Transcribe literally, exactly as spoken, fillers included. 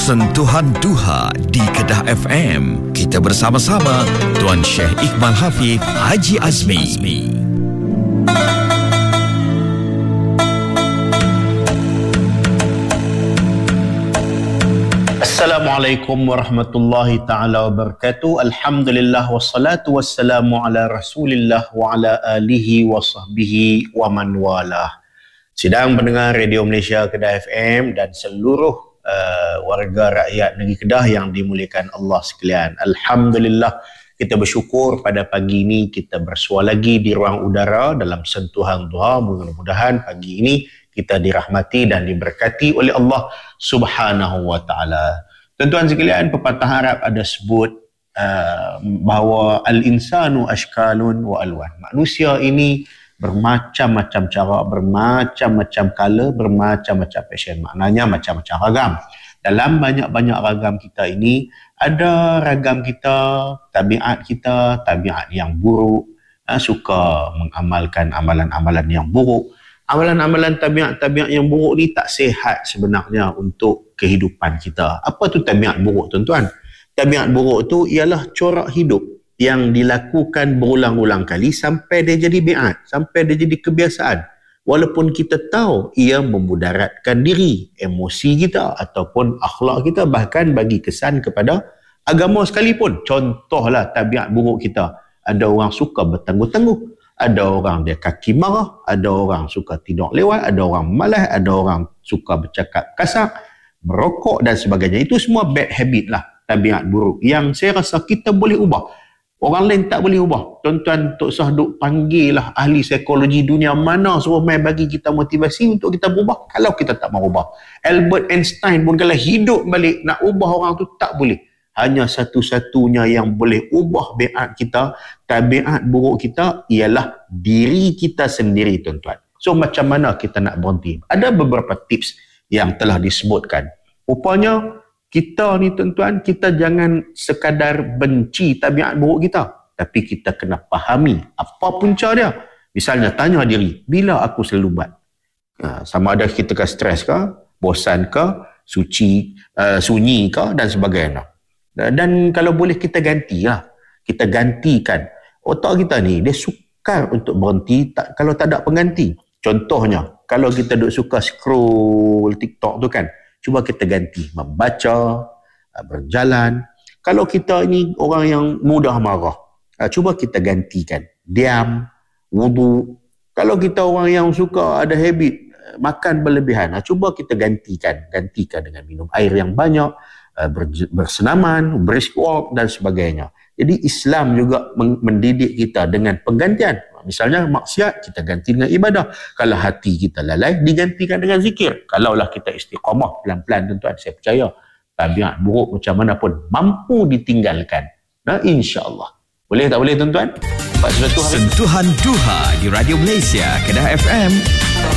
Sentuhan Duha di Kedah F M. Kita bersama-sama Tuan Syekh Iqbal Hafiz Haji Azmi. Assalamualaikum warahmatullahi ta'ala wabarakatuh. Alhamdulillah wassalatu wassalamu ala rasulillah wa ala alihi wa sahbihi wa man walah. Sidang pendengar Radio Malaysia Kedah F M dan seluruh uh, warga rakyat negeri Kedah yang dimuliakan Allah sekalian. Alhamdulillah, kita bersyukur pada pagi ini kita bersua lagi di ruang udara dalam sentuhan duha. Mudah-mudahan pagi ini kita dirahmati dan diberkati oleh Allah Subhanahu wa taala. Tuan-tuan sekalian, pepatah Arab ada sebut uh, bahawa al-insanu ashkalun wa alwan. Manusia ini bermacam-macam cara, bermacam-macam color, bermacam-macam fashion. Maknanya macam-macam ragam. Dalam banyak-banyak ragam kita ini, ada ragam kita, tabiat kita, tabiat yang buruk, uh, suka mengamalkan amalan-amalan yang buruk. Amalan-amalan tabiat-tabiat yang buruk ni tak sihat sebenarnya untuk kehidupan kita. Apa tu tabiat buruk, tuan-tuan? Tabiat buruk tu ialah corak hidup yang dilakukan berulang-ulang kali sampai dia jadi biat, sampai dia jadi kebiasaan. Walaupun kita tahu ia memudaratkan diri, emosi kita ataupun akhlak kita, bahkan bagi kesan kepada agama sekalipun. Contohlah tabiat buruk kita. Ada orang suka bertangguh-tangguh, ada orang dia kaki marah, ada orang suka tidur lewat, ada orang malas, ada orang suka bercakap kasar, merokok dan sebagainya. Itu semua bad habit lah, tabiat buruk yang saya rasa kita boleh ubah. Orang lain tak boleh ubah. Tuan-tuan Tok Sah duk panggil lah ahli psikologi dunia mana suruh main bagi kita motivasi untuk kita berubah kalau kita tak mahu ubah. Albert Einstein pun kalau hidup balik nak ubah orang tu tak boleh. Hanya satu-satunya yang boleh ubah biat kita, tabiat buruk kita ialah diri kita sendiri, tuan-tuan. So macam mana kita nak berhenti? Ada beberapa tips yang telah disebutkan. Rupanya kita ni, tuan-tuan, kita jangan sekadar benci tabiat buruk kita, tapi kita kena fahami apa punca dia. Misalnya tanya diri, bila aku selalu buat? Ha, sama ada kita ke stres ke, bosan ke, suci, uh, sunyi ke dan sebagainya. Dan kalau boleh kita gantilah. Kita gantikan. Otak kita ni, dia sukar untuk berhenti tak, kalau tak ada pengganti. Contohnya, kalau kita duk suka scroll TikTok tu kan, cuba kita ganti. Membaca, berjalan. Kalau kita ni orang yang mudah marah, cuba kita gantikan. Diam, wudu. Kalau kita orang yang suka ada habit makan berlebihan, cuba kita gantikan. Gantikan dengan minum air yang banyak, bersenaman, brisk walk dan sebagainya. Jadi Islam juga mendidik kita dengan penggantian. Misalnya maksiat, kita ganti dengan ibadah. Kalau hati kita lalai, digantikan dengan zikir. Kalaulah kita istiqamah pelan-pelan, tuan-tuan, saya percaya tabiat buruk macam mana pun mampu ditinggalkan. Nah, insya-Allah. Boleh tak boleh, tuan-tuan? Sentuhan Duha di Radio Malaysia Kedah F M.